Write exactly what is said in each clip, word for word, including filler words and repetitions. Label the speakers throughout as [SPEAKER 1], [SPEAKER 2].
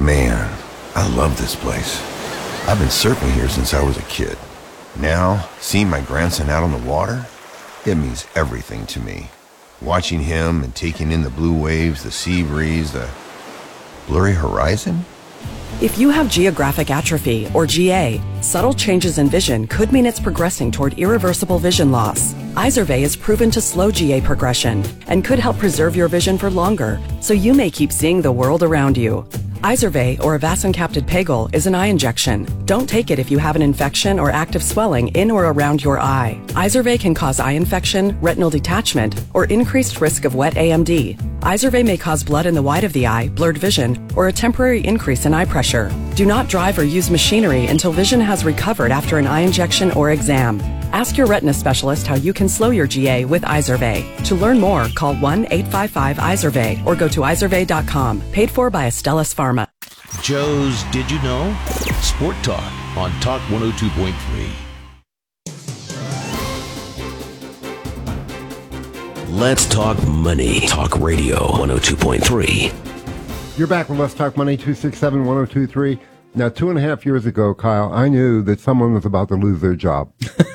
[SPEAKER 1] Man, I love this place. I've been surfing here since I was a kid. Now, seeing my grandson out on the water, it means everything to me. Watching him and taking in the blue waves, the sea breeze, the blurry horizon.
[SPEAKER 2] If you have geographic atrophy, or G A, subtle changes in vision could mean it's progressing toward irreversible vision loss. Izervay is proven to slow G A progression and could help preserve your vision for longer, so you may keep seeing the world around you. Izervay, or avacincaptad pegol, is an eye injection. Don't take it if you have an infection or active swelling in or around your eye. Izervay can cause eye infection, retinal detachment, or increased risk of wet A M D. Izervay may cause blood in the white of the eye, blurred vision, or a temporary increase in eye pressure. Do not drive or use machinery until vision has recovered after an eye injection or exam. Ask your retina specialist how you can slow your G A with Izervay. To learn more, call one eight five five Izervay or go to izervay dot com. Paid for by Astellas Pharma.
[SPEAKER 3] Joe's Did You Know? Sport Talk on Talk one oh two point three. Let's talk money. Talk Radio one oh two point three.
[SPEAKER 4] You're back with Let's Talk Money, two six seven, one oh two three. Now, two and a half years ago, Kyle, I knew that someone was about to lose their job.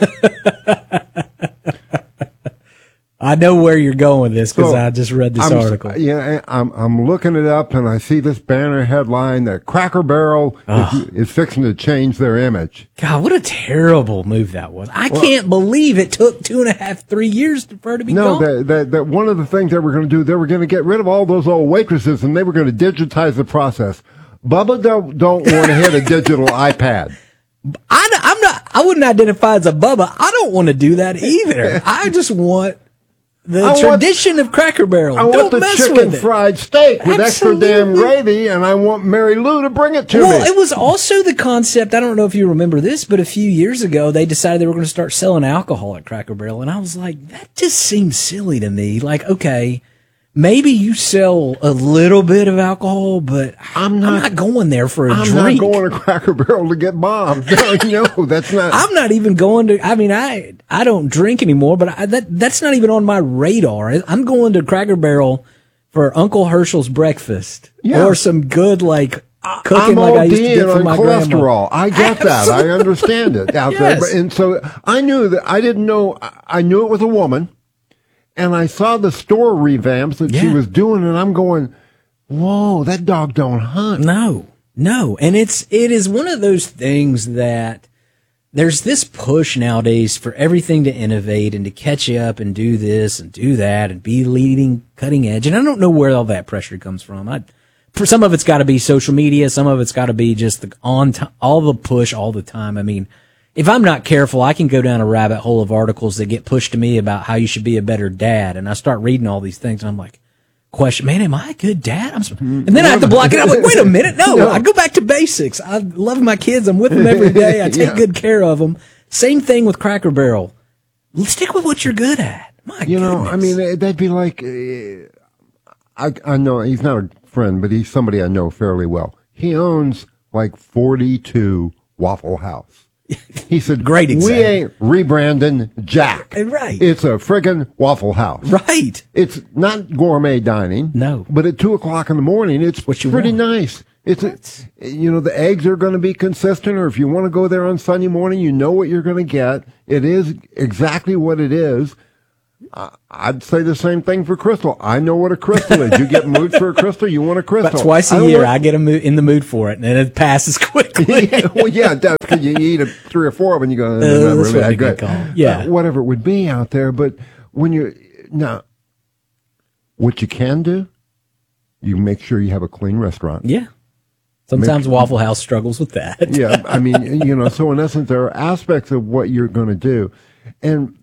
[SPEAKER 5] I know where you're going with this because
[SPEAKER 4] So,
[SPEAKER 5] I just read this
[SPEAKER 4] I'm,
[SPEAKER 5] article.
[SPEAKER 4] Yeah, I'm I'm looking it up and I see this banner headline that Cracker Barrel is, is fixing to change their image.
[SPEAKER 5] God, what a terrible move that was. I
[SPEAKER 4] Well-
[SPEAKER 5] can't believe it took two and a half, three years for her to be
[SPEAKER 4] No,
[SPEAKER 5] gone.
[SPEAKER 4] that, that that one of the things they were going to do, they were going to get rid of all those old waitresses and they were going to digitize the process. Bubba don't don't want to hit a digital iPad.
[SPEAKER 5] I, I'm not, I wouldn't identify as a Bubba. I don't want to do that either. I just want the
[SPEAKER 4] I want-
[SPEAKER 5] tradition of Cracker Barrel.
[SPEAKER 4] I
[SPEAKER 5] Don't
[SPEAKER 4] want the
[SPEAKER 5] mess
[SPEAKER 4] chicken
[SPEAKER 5] with it.
[SPEAKER 4] fried steak with extra damn
[SPEAKER 5] Absolutely.
[SPEAKER 4] gravy, and I want Mary Lou to bring it to
[SPEAKER 5] Well,
[SPEAKER 4] me.
[SPEAKER 5] it was also the concept, I don't know if you remember this, but a few years ago, they decided they were going to start selling alcohol at Cracker Barrel. And I was like, that just seems silly to me. Like, okay, maybe you sell a little bit of alcohol, but I'm not, I'm not going there for a
[SPEAKER 4] I'm
[SPEAKER 5] drink.
[SPEAKER 4] not going to Cracker Barrel to get bombed. No, that's not.
[SPEAKER 5] I'm not even going to, I mean, I, I don't drink anymore, but I, that, that's not even on my radar. I'm going to Cracker Barrel for Uncle Herschel's breakfast
[SPEAKER 4] Yeah.
[SPEAKER 5] or some good, like, cooking
[SPEAKER 4] I'm
[SPEAKER 5] like I used to
[SPEAKER 4] ODing
[SPEAKER 5] get from
[SPEAKER 4] on
[SPEAKER 5] my
[SPEAKER 4] cholesterol.
[SPEAKER 5] grandma.
[SPEAKER 4] I get that. I understand it out there.
[SPEAKER 5] Yes.
[SPEAKER 4] But, and so I knew that I didn't know. I- I knew it was a woman, and I saw the store revamps that she
[SPEAKER 5] Yeah.
[SPEAKER 4] was doing, and I'm going, "Whoa, that dog don't hunt."
[SPEAKER 5] No, no. And it's, it is one of those things that there's this push nowadays for everything to innovate and to catch up and do this and do that and be leading cutting edge. And I don't know where all that pressure comes from. I, for some of it's got to be social media. Some of it's got to be just the on t- all the push all the time. I mean, if I'm not careful, I can go down a rabbit hole of articles that get pushed to me about how you should be a better dad. And I start reading all these things and I'm like, question, man, am I a good dad? I'm, sp-" and then I have to block it. I'm like, wait a minute. No,
[SPEAKER 4] No.
[SPEAKER 5] I go back to basics. I love my kids. I'm with them every day. I take
[SPEAKER 4] Yeah.
[SPEAKER 5] good care of them. Same thing with Cracker Barrel. Stick with what you're good at. My
[SPEAKER 4] You know,
[SPEAKER 5] goodness.
[SPEAKER 4] I mean, eh, that'd be like, uh, I, I know he's not a friend, but he's somebody I know fairly well. He owns like forty-two Waffle House. He said,
[SPEAKER 5] Great
[SPEAKER 4] we
[SPEAKER 5] example.
[SPEAKER 4] ain't rebranding Jack.
[SPEAKER 5] Eh, right.
[SPEAKER 4] It's a friggin' Waffle House.
[SPEAKER 5] Right.
[SPEAKER 4] It's not gourmet dining.
[SPEAKER 5] No.
[SPEAKER 4] But at two o'clock in the morning, it's
[SPEAKER 5] What you
[SPEAKER 4] pretty
[SPEAKER 5] want.
[SPEAKER 4] nice. It's, a, you know, the eggs are going to be consistent, or if you want to go there on Sunday morning, you know what you're going to get. It is exactly what it is. I, I'd say the same thing for Crystal. I know what a Crystal is. You get in the mood for a Crystal, you want a Crystal.
[SPEAKER 5] About twice
[SPEAKER 4] I
[SPEAKER 5] a
[SPEAKER 4] don't
[SPEAKER 5] year,
[SPEAKER 4] want-
[SPEAKER 5] I get a mo- in the mood for it, and then it passes quickly.
[SPEAKER 4] yeah, well, yeah, it does, because you eat a, three or four of them, and you go,
[SPEAKER 5] Uh,
[SPEAKER 4] "They're not
[SPEAKER 5] that's
[SPEAKER 4] really
[SPEAKER 5] what
[SPEAKER 4] that
[SPEAKER 5] we
[SPEAKER 4] good."
[SPEAKER 5] call it. Yeah.
[SPEAKER 4] Uh, whatever it would be out there, but when you're now, what you can do, you make sure you have a clean restaurant.
[SPEAKER 5] Yeah. Sometimes Waffle House struggles with that.
[SPEAKER 4] Yeah, I mean, you know, so in essence, there are aspects of what you're going to do, and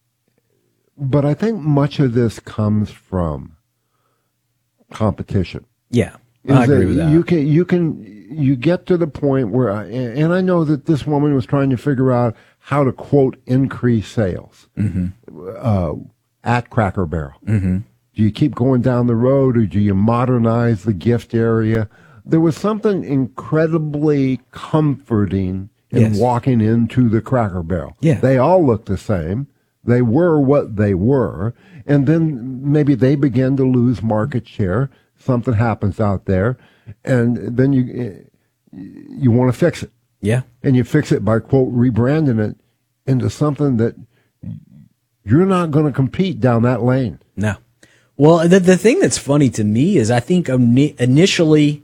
[SPEAKER 4] but I think much of this comes from competition.
[SPEAKER 5] Yeah.
[SPEAKER 4] Is
[SPEAKER 5] I agree with that.
[SPEAKER 4] You can, you can, you get to the point where, I, and I know that this woman was trying to figure out how to quote increase sales
[SPEAKER 5] Mm-hmm.
[SPEAKER 4] uh, at Cracker Barrel.
[SPEAKER 5] Mm-hmm.
[SPEAKER 4] Do you keep going down the road, or do you modernize the gift area? There was something incredibly comforting in
[SPEAKER 5] Yes.
[SPEAKER 4] walking into the Cracker Barrel.
[SPEAKER 5] Yeah.
[SPEAKER 4] They all looked the same. They were what they were. And then maybe they began to lose market share. something happens out there, and then you you want to fix it.
[SPEAKER 5] Yeah.
[SPEAKER 4] And you fix it by, quote, rebranding it into something that you're not going to compete down that lane.
[SPEAKER 5] No. Well, the the thing that's funny to me is I think initially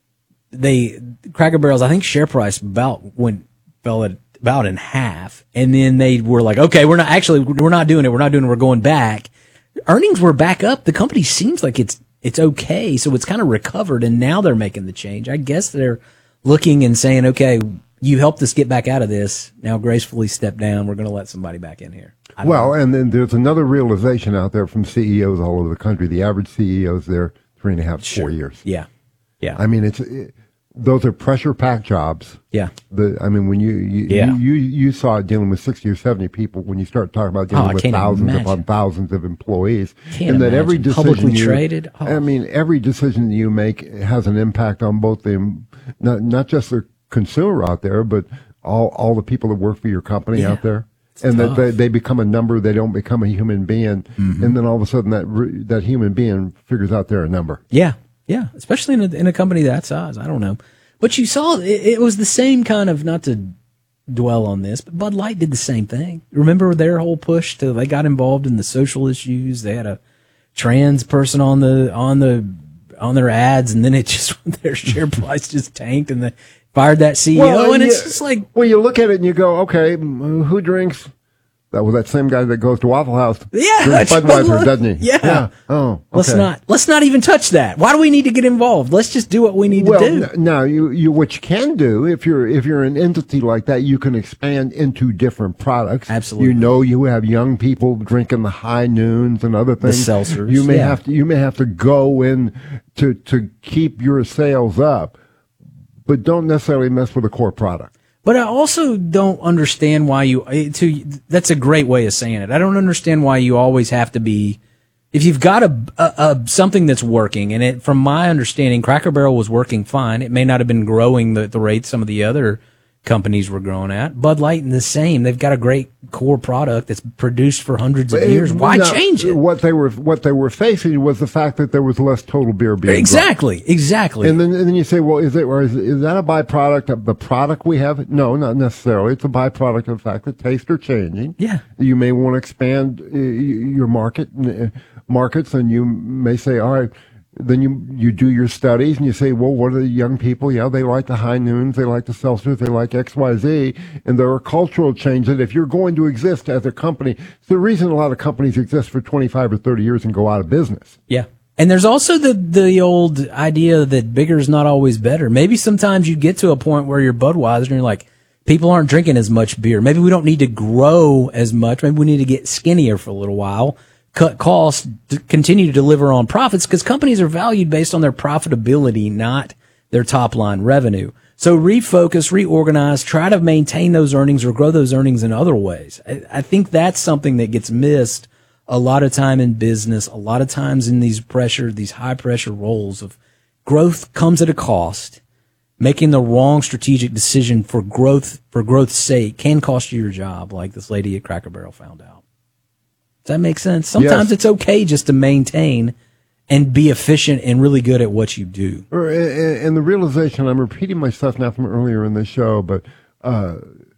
[SPEAKER 5] they Cracker Barrel's I think share price about went fell at about in half, and then they were like, okay, we're not actually we're not doing it, we're not doing it, we're going back. Earnings were back up. The company seems like it's it's okay, so it's kind of recovered, and now they're making the change. I guess they're looking and saying, okay, you helped us get back out of this. Now gracefully step down. We're going to let somebody back in here.
[SPEAKER 4] Well,
[SPEAKER 5] know.
[SPEAKER 4] and then there's another realization out there from C E Os all over the country. The average C E O is there three and a half,
[SPEAKER 5] Sure.
[SPEAKER 4] four years.
[SPEAKER 5] Yeah. Yeah.
[SPEAKER 4] I mean, it's it, those are pressure packed jobs.
[SPEAKER 5] Yeah.
[SPEAKER 4] The I mean, when you you,
[SPEAKER 5] Yeah.
[SPEAKER 4] you you you saw it dealing with sixty or seventy people, when you start talking about dealing
[SPEAKER 5] Oh, I
[SPEAKER 4] with
[SPEAKER 5] can't
[SPEAKER 4] thousands
[SPEAKER 5] imagine.
[SPEAKER 4] upon thousands of employees,
[SPEAKER 5] Can't
[SPEAKER 4] and that every
[SPEAKER 5] imagine.
[SPEAKER 4] decision
[SPEAKER 5] Publicly
[SPEAKER 4] you,
[SPEAKER 5] traded? Oh.
[SPEAKER 4] I mean, every decision that you make has an impact on both the not not just the consumer out there, but all all the people that work for your company
[SPEAKER 5] Yeah.
[SPEAKER 4] out there.
[SPEAKER 5] It's
[SPEAKER 4] And that
[SPEAKER 5] tough.
[SPEAKER 4] they, they become a number, they don't become a human being,
[SPEAKER 5] Mm-hmm.
[SPEAKER 4] and then all of a sudden that re- that human being figures out they're a number.
[SPEAKER 5] Yeah, yeah, especially in a, in a company that size. I don't know, but you saw it, it was the same kind of, not to dwell on this, but Bud Light did the same thing. Remember their whole push to, they got involved in the social issues. They had a trans person on the on the on their ads, and then it just their share price just tanked, and they fired that C E O,
[SPEAKER 4] Well,
[SPEAKER 5] and
[SPEAKER 4] you-
[SPEAKER 5] it's just like,
[SPEAKER 4] Well, you look at it and you go, okay, mm, who drinks? That was that same guy that goes to Waffle House.
[SPEAKER 5] yeah,
[SPEAKER 4] Drinks
[SPEAKER 5] that's
[SPEAKER 4] Budweiser,
[SPEAKER 5] what-
[SPEAKER 4] doesn't he?
[SPEAKER 5] Yeah.
[SPEAKER 4] Oh, okay.
[SPEAKER 5] Let's not let's not even touch that. Why do we need to get involved? Let's just do what we need
[SPEAKER 4] Well,
[SPEAKER 5] to do.
[SPEAKER 4] n- now you, you what you can do if you're if you're an entity like that, you can expand into different products.
[SPEAKER 5] Absolutely.
[SPEAKER 4] You know, you have young people drinking the high noons and other things.
[SPEAKER 5] seltzers,
[SPEAKER 4] You may
[SPEAKER 5] yeah.
[SPEAKER 4] have to you may have to go in to to keep your sales up, but don't necessarily mess with the core product.
[SPEAKER 5] But I also don't understand why you, to, that's a great way of saying it. I don't understand why you always have to be, if you've got a, a, a something that's working, and it, from my understanding, Cracker Barrel was working fine. It may not have been growing the, the rate some of the other companies were growing at. Bud Light and the same. They've got a great core product that's produced for hundreds of
[SPEAKER 4] But it-
[SPEAKER 5] years. Why
[SPEAKER 4] now,
[SPEAKER 5] change it?
[SPEAKER 4] What they were what they were facing was the fact that there was less total beer being drunk.
[SPEAKER 5] Exactly, exactly.
[SPEAKER 4] And then, and then you say, well, is it, or is, is that a byproduct of the product we have? No, not necessarily. It's a byproduct of the fact that tastes are changing.
[SPEAKER 5] Yeah.
[SPEAKER 4] You may want to expand uh, your market, uh, markets, and you may say, all right, then you, you do your studies and you say, well, what are the young people? Yeah, they like the high noons, they like the seltzers, they like X, Y, Z. And there are cultural changes that if you're going to exist as a company, it's the reason a lot of companies exist for twenty-five or thirty years and go out of business.
[SPEAKER 5] Yeah. And there's also the, the old idea that bigger is not always better. Maybe sometimes you get to a point where you're Budweiser and you're like, people aren't drinking as much beer. Maybe we don't need to grow as much. Maybe we need to get skinnier for a little while, cut costs, to continue to deliver on profits, because companies are valued based on their profitability, not their top line revenue. So refocus, reorganize, try to maintain those earnings or grow those earnings in other ways. I, I think that's something that gets missed a lot of time in business, a lot of times in these pressure, these high pressure roles of growth comes at a cost. Making the wrong strategic decision for growth, for growth's sake, can cost you your job, like this lady at Cracker Barrel found out. Does that make sense? Sometimes
[SPEAKER 4] Yes.
[SPEAKER 5] it's okay just to maintain and be efficient and really good at what you do.
[SPEAKER 4] Or, and and the realization, I'm repeating myself now from earlier in the show, but uh,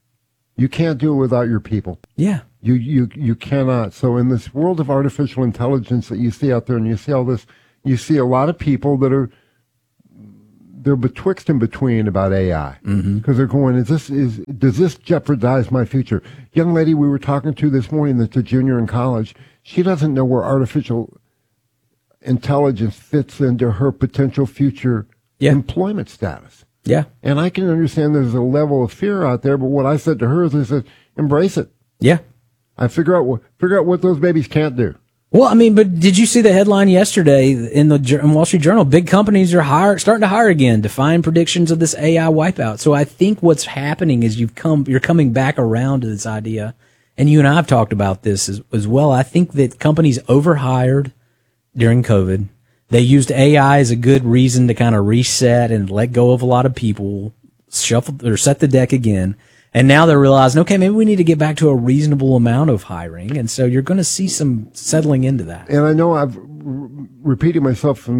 [SPEAKER 4] you can't do it without your people.
[SPEAKER 5] Yeah.
[SPEAKER 4] You, you, you cannot. So in this world of artificial intelligence that you see out there and you see all this, you see a lot of people that are, they're betwixt and between about A I. Because they're going, is this, is, does this jeopardize my future? Young lady we were talking to this morning that's a junior in college, she doesn't know where artificial intelligence fits into her potential future
[SPEAKER 5] Yeah.
[SPEAKER 4] employment status.
[SPEAKER 5] Yeah.
[SPEAKER 4] And I can understand there's a level of fear out there, but what I said to her is I said, embrace it.
[SPEAKER 5] Yeah.
[SPEAKER 4] I figure out what, figure out what those babies can't do.
[SPEAKER 5] Well, I mean, but did you see the headline yesterday in the Jour- in Wall Street Journal? Big companies are hire, starting to hire again, define predictions of this A I wipeout. So I think what's happening is you've come, you're coming back around to this idea, and you and I have talked about this as, as well. I think that companies overhired during COVID. They used A I as a good reason to kind of reset and let go of a lot of people, shuffle or set the deck again. And now they're realizing, okay, maybe we need to get back to a reasonable amount of hiring. And so you're going to see some settling into that.
[SPEAKER 4] And I know I've r- repeated myself from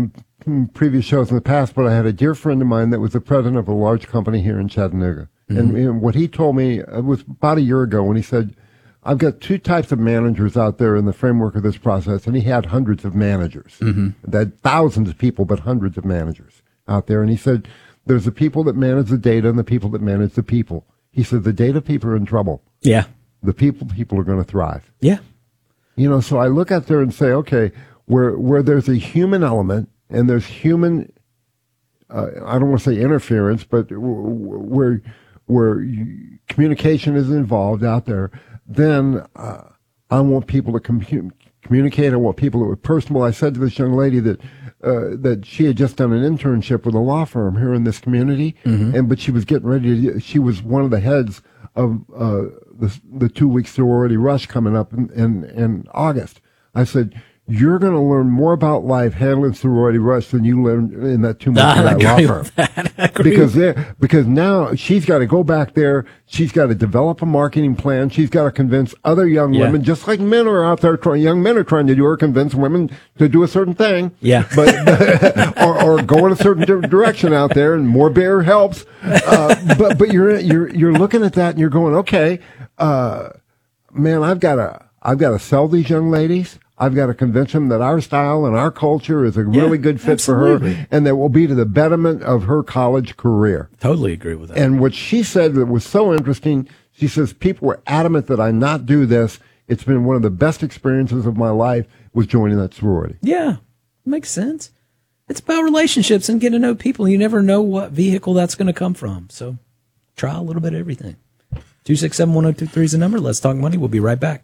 [SPEAKER 4] in previous shows in the past, but I had a dear friend of mine that was the president of a large company here in Chattanooga. Mm-hmm. And, and what he told me, it was about a year ago when he said, I've got two types of managers out there in the framework of this process. And he had hundreds of managers, mm-hmm. that thousands of people, but hundreds of managers out there. And he said, there's the people that manage the data and the people that manage the people. He said, the data people are in trouble.
[SPEAKER 5] Yeah.
[SPEAKER 4] The people people are going to thrive.
[SPEAKER 5] Yeah.
[SPEAKER 4] You know, so I look out there and say, okay, where where there's a human element and there's human, uh, I don't want to say interference, but where where you, communication is involved out there, then uh, I want people to commu- communicate. I want people that were personable. I said to this young lady that uh, that she had just done an internship with a law firm here in this community, mm-hmm. and but she was getting ready to. She was one of the heads of uh, the the two week sorority rush coming up in in, in August. I said, you're going to learn more about life handling sorority rush than you learned in that two months at that law firm. That. Because there, because now she's got to go back there. She's got to develop a marketing plan. She's got to convince other young yeah. women, just like men are out there trying, young men are trying to do, or convince women to do a certain thing.
[SPEAKER 5] Yeah.
[SPEAKER 4] But, or, or go in a certain direction out there, and more beer helps. Uh, but, but you're, you're, you're looking at that and you're going, okay, uh, man, I've got to, I've got to sell these young ladies. I've got to convince them that our style and our culture is a really yeah, good fit absolutely. for her, and that will be to the betterment of her college career.
[SPEAKER 5] Totally agree with that.
[SPEAKER 4] And what she said that was so interesting, she says, people were adamant that I not do this. It's been one of the best experiences of my life was joining that sorority.
[SPEAKER 5] Yeah, makes sense. It's about relationships and getting to know people. You never know what vehicle that's going to come from. So try a little bit of everything. two six seven, one oh two three is the number. Let's Talk Money. We'll be right back.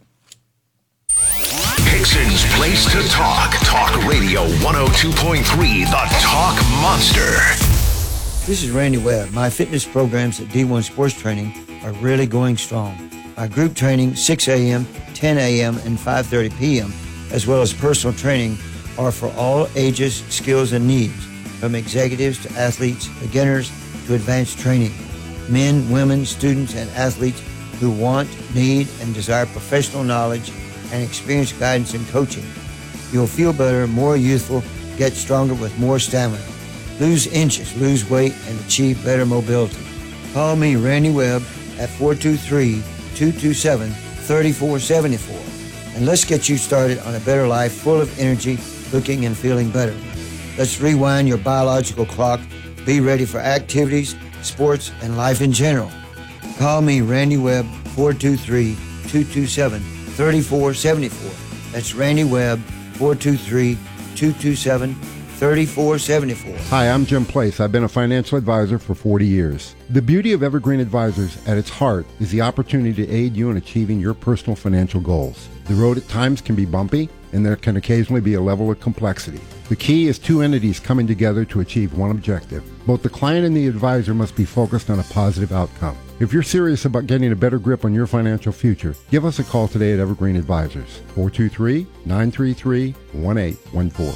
[SPEAKER 3] Dixon's Place to Talk. Talk Radio one oh two point three, the Talk Monster.
[SPEAKER 6] This is Randy Webb. My fitness programs at D one Sports Training are really going strong. My group training, six a.m., ten a.m., and five thirty p.m., as well as personal training, are for all ages, skills, and needs, from executives to athletes, beginners to advanced training. Men, women, students, and athletes who want, need, and desire professional knowledge and experience guidance and coaching. You'll feel better, more youthful, get stronger with more stamina. Lose inches, lose weight, and achieve better mobility. Call me, Randy Webb, at four two three, two two seven, three four seven four. And let's get you started on a better life full of energy, looking and feeling better. Let's rewind your biological clock. Be ready for activities, sports, and life in general. Call me, Randy Webb, four two three, two two seven, three four seven four. That's Randy Webb, four two three, two two seven, three four seven four.
[SPEAKER 4] Hi, I'm Jim Place. I've been a financial advisor for forty years. The beauty of Evergreen Advisors at its heart is the opportunity to aid you in achieving your personal financial goals. The road at times can be bumpy, and there can occasionally be a level of complexity. The key is two entities coming together to achieve one objective. Both the client and the advisor must be focused on a positive outcome. If you're serious about getting a better grip on your financial future, give us a call today at Evergreen Advisors, four two three, nine three three, one eight one four.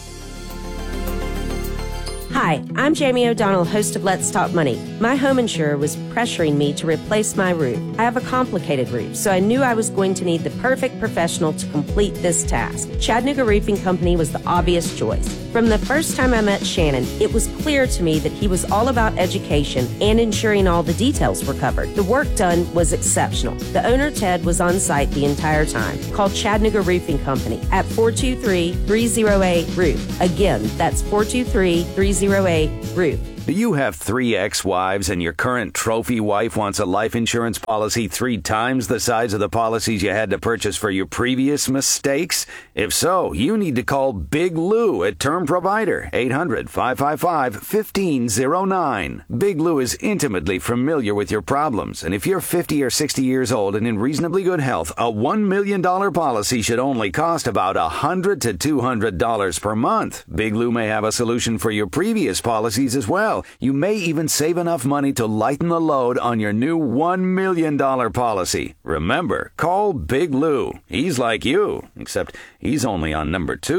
[SPEAKER 7] Hi, I'm Jamie O'Donnell, host of Let's Talk Money. My home insurer was pressuring me to replace my roof. I have a complicated roof, so I knew I was going to need the perfect professional to complete this task. Chattanooga Roofing Company was the obvious choice. From the first time I met Shannon, it was clear to me that he was all about education and ensuring all the details were covered. The work done was exceptional. The owner, Ted, was on site the entire time. Call Chattanooga Roofing Company at four two three, three oh eight, roof. Again, that's four two three, three oh eight, roof.
[SPEAKER 8] Do you have three ex-wives and your current trophy wife wants a life insurance policy three times the size of the policies you had to purchase for your previous mistakes? If so, you need to call Big Lou at Term Provider, eight hundred, five five five, one five zero nine. Big Lou is intimately familiar with your problems, and if you're fifty or sixty years old and in reasonably good health, a one million dollars policy should only cost about one hundred to two hundred dollars per month. Big Lou may have a solution for your previous policies as well. You may even save enough money to lighten the load on your new one million dollars policy. Remember, call Big Lou. He's like you, except he's only on number two.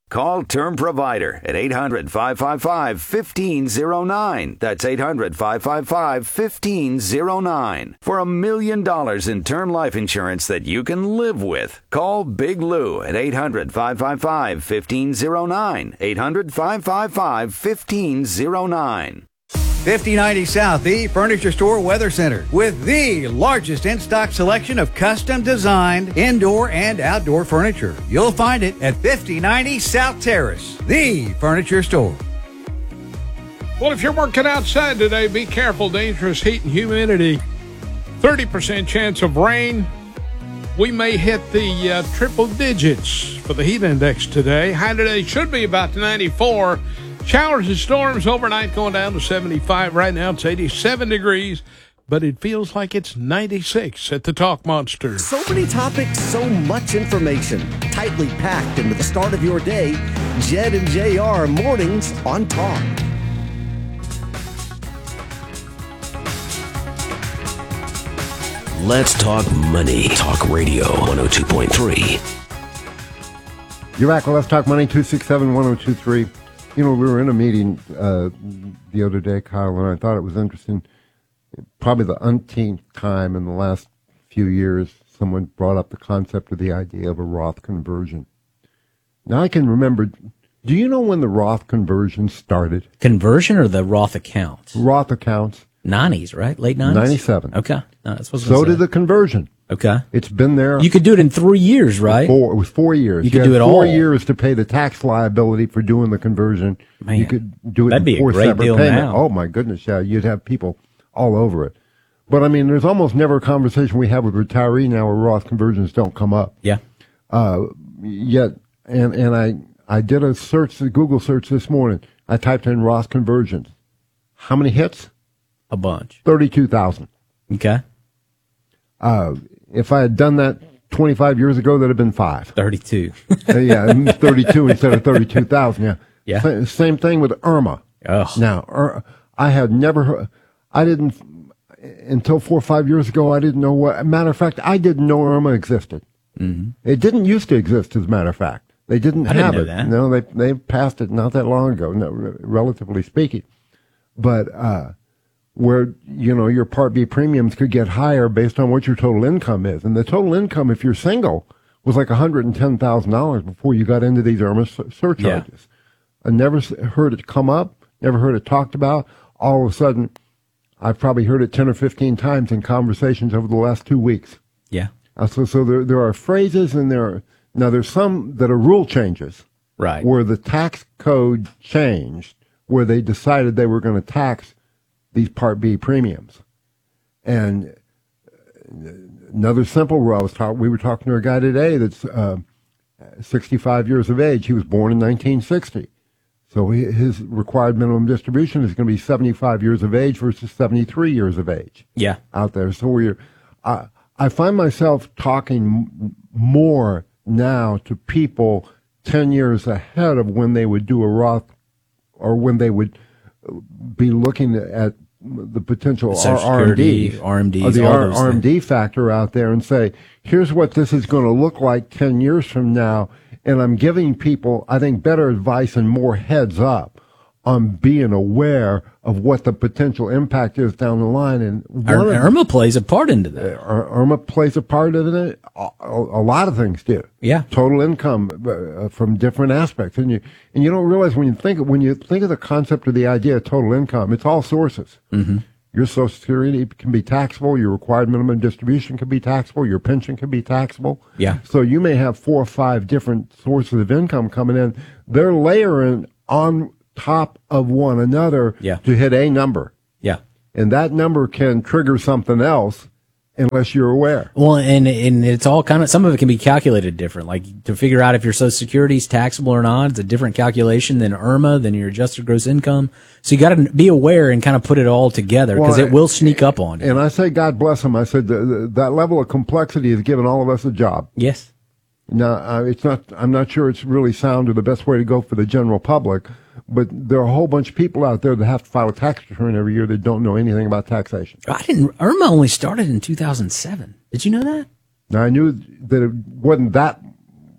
[SPEAKER 8] Call Term Provider at eight hundred, five five five, one five zero nine. That's eight hundred, five five five, one five zero nine. For a million dollars in term life insurance that you can live with, call Big Lou at eight hundred, five five five, one five zero nine. eight hundred, five five five, one five zero nine.
[SPEAKER 9] fifty ninety South, the Furniture Store Weather Center, with the largest in-stock selection of custom-designed indoor and outdoor furniture. You'll find it at fifty ninety South Terrace, the Furniture Store.
[SPEAKER 10] Well, if you're working outside today, be careful. Dangerous heat and humidity. thirty percent chance of rain. We may hit the uh, triple digits for the heat index today. High today should be about ninety-four. Showers and storms overnight going down to seventy-five. Right now it's eighty-seven degrees, but it feels like it's ninety-six at the Talk Monster.
[SPEAKER 11] So many topics, so much information, tightly packed into the start of your day. Jed and J R mornings on Talk.
[SPEAKER 3] Let's talk money. Talk Radio one oh two point three.
[SPEAKER 4] You're back. Well, Let's Talk Money, two six seven, one oh two three. You know, we were in a meeting uh, the other day, Kyle, and I thought it was interesting. Probably the umpteenth time in the last few years, someone brought up the concept of the idea of a Roth conversion. Now, I can remember, do you know when the Roth conversion started?
[SPEAKER 5] Conversion or the Roth accounts?
[SPEAKER 4] Roth accounts.
[SPEAKER 5] nineties, right? Late nineties?
[SPEAKER 4] ninety-seven.
[SPEAKER 5] Okay. No, that's what I was
[SPEAKER 4] So
[SPEAKER 5] gonna
[SPEAKER 4] did
[SPEAKER 5] say.
[SPEAKER 4] the conversion.
[SPEAKER 5] Okay.
[SPEAKER 4] It's been there.
[SPEAKER 5] You could do it in three years, right?
[SPEAKER 4] Four, it was four years.
[SPEAKER 5] You could
[SPEAKER 4] had
[SPEAKER 5] do it
[SPEAKER 4] four
[SPEAKER 5] all.
[SPEAKER 4] years to pay the tax liability for doing the conversion.
[SPEAKER 5] Man,
[SPEAKER 4] you could do it
[SPEAKER 5] that'd
[SPEAKER 4] in
[SPEAKER 5] be a
[SPEAKER 4] four
[SPEAKER 5] great
[SPEAKER 4] separate
[SPEAKER 5] deal
[SPEAKER 4] payments.
[SPEAKER 5] now.
[SPEAKER 4] Oh my goodness, yeah, you'd have people all over it. But I mean, there's almost never a conversation we have with retiree now where Roth conversions don't come up.
[SPEAKER 5] Yeah.
[SPEAKER 4] Uh, yet, and and I I did a search, a Google search this morning. I typed in Roth conversions. How many hits?
[SPEAKER 5] A bunch.
[SPEAKER 4] Thirty-two thousand.
[SPEAKER 5] Okay.
[SPEAKER 4] Uh, if I had done that twenty-five years ago, that'd have been five.
[SPEAKER 5] thirty-two.
[SPEAKER 4] uh, yeah, thirty-two instead of thirty-two thousand. Yeah.
[SPEAKER 5] Yeah.
[SPEAKER 4] Sa- same thing with Irma.
[SPEAKER 5] Oh.
[SPEAKER 4] Now, Ir- I had never heard, I didn't, until four or five years ago, I didn't know what, matter of fact, I didn't know Irma existed.
[SPEAKER 5] Mm-hmm.
[SPEAKER 4] It didn't used to exist, as a matter of fact. They didn't
[SPEAKER 5] I didn't
[SPEAKER 4] have
[SPEAKER 5] know
[SPEAKER 4] it.
[SPEAKER 5] that.
[SPEAKER 4] No, they, they passed it not that long ago, no, relatively speaking. But, uh, where, you know, your Part B premiums could get higher based on what your total income is. And the total income, if you're single, was like one hundred ten thousand dollars before you got into these Irma sur- surcharges. I never s- heard it come up, never heard it talked about. All of a sudden, I've probably heard it ten or fifteen times in conversations over the last two weeks.
[SPEAKER 5] Yeah.
[SPEAKER 4] Uh, so so there, there are phrases and there are, now there's some that are rule changes.
[SPEAKER 5] Right.
[SPEAKER 4] Where the tax code changed, where they decided they were going to tax these Part B premiums. And another simple rule, I was talk, we were talking to a guy today that's uh, sixty-five years of age. He was born in nineteen sixty. So he, his required minimum distribution is going to be seventy-five years of age versus seventy-three years of age.
[SPEAKER 5] Yeah.
[SPEAKER 4] Out there. So we're, uh, I find myself talking m- more now to people ten years ahead of when they would do a Roth or when they would be looking at the potential
[SPEAKER 5] Social
[SPEAKER 4] R M D,
[SPEAKER 5] Security, R M Ds,
[SPEAKER 4] or the
[SPEAKER 5] all
[SPEAKER 4] R-
[SPEAKER 5] those
[SPEAKER 4] RMD factor out there and say, here's what this is going to look like ten years from now. And I'm giving people, I think, better advice and more heads up on being aware of what the potential impact is down the line. And one
[SPEAKER 5] Ir-
[SPEAKER 4] of-
[SPEAKER 5] Irma plays a part into that.
[SPEAKER 4] Ir- Irma plays a part in it. A, a, a lot of things do.
[SPEAKER 5] Yeah.
[SPEAKER 4] Total income uh, from different aspects, and you and you don't realize when you think when you think of the concept of the idea of total income, it's all sources.
[SPEAKER 5] Mm-hmm.
[SPEAKER 4] Your Social Security can be taxable. Your required minimum distribution can be taxable. Your pension can be taxable.
[SPEAKER 5] Yeah.
[SPEAKER 4] So you may have four or five different sources of income coming in. They're layering on top of one another
[SPEAKER 5] Yeah.
[SPEAKER 4] to hit a number.
[SPEAKER 5] Yeah.
[SPEAKER 4] And that number can trigger something else unless you're aware.
[SPEAKER 5] Well, and and it's all kind of, some of it can be calculated different. Like to figure out if your Social Security is taxable or not, it's a different calculation than Irma, than your adjusted gross income. So you got to be aware and kind of put it all together because
[SPEAKER 4] Well,
[SPEAKER 5] it will sneak up on you.
[SPEAKER 4] And I say, God bless them. I said, the, the, that level of complexity has given all of us a job.
[SPEAKER 5] Yes.
[SPEAKER 4] Now, uh, it's not, I'm not sure it's really sound or the best way to go for the general public, but there are a whole bunch of people out there that have to file a tax return every year that don't know anything about taxation.
[SPEAKER 5] I didn't, Irma only started in two thousand seven. Did you know that?
[SPEAKER 4] Now, I knew that it wasn't that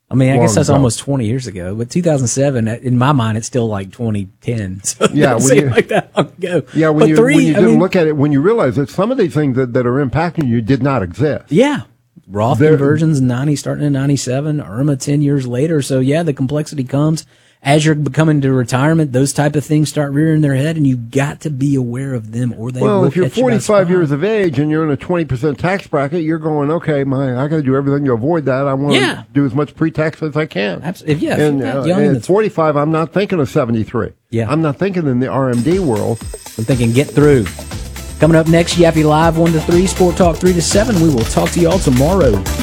[SPEAKER 5] I mean, I
[SPEAKER 4] Long
[SPEAKER 5] guess that's
[SPEAKER 4] ago.
[SPEAKER 5] almost twenty years ago, but two thousand seven, in my mind, it's still like twenty ten. So it
[SPEAKER 4] Yeah,
[SPEAKER 5] doesn't
[SPEAKER 4] when
[SPEAKER 5] seem
[SPEAKER 4] you-
[SPEAKER 5] like that long ago.
[SPEAKER 4] Yeah, when
[SPEAKER 5] but
[SPEAKER 4] you,
[SPEAKER 5] three,
[SPEAKER 4] when you
[SPEAKER 5] I
[SPEAKER 4] didn't
[SPEAKER 5] mean,
[SPEAKER 4] look at it, when you realize that some of these things that, that are impacting you did not exist.
[SPEAKER 5] Yeah. Roth
[SPEAKER 4] There-
[SPEAKER 5] conversions ninety, starting in ninety-seven, Irma ten years later. So yeah, the complexity comes as you're becoming to retirement. Those type of things start rearing their head, and you got to be aware of them, or they
[SPEAKER 4] Well,
[SPEAKER 5] will
[SPEAKER 4] if you're
[SPEAKER 5] catch you by
[SPEAKER 4] forty-five
[SPEAKER 5] surprise.
[SPEAKER 4] years of age and you're in a twenty percent tax bracket, you're going, okay, my, I got to do everything to avoid that. I want
[SPEAKER 5] Yeah.
[SPEAKER 4] to do as much pre-tax as I can.
[SPEAKER 5] Absolutely. Yeah, if
[SPEAKER 4] And
[SPEAKER 5] you're not
[SPEAKER 4] uh,
[SPEAKER 5] young,
[SPEAKER 4] at
[SPEAKER 5] that's-
[SPEAKER 4] forty-five, I'm not thinking of seventy-three.
[SPEAKER 5] Yeah.
[SPEAKER 4] I'm not thinking in the R M D world.
[SPEAKER 5] I'm thinking get through. Coming up next, Yappy Live one to three, Sport Talk three to seven. We will talk to y'all tomorrow.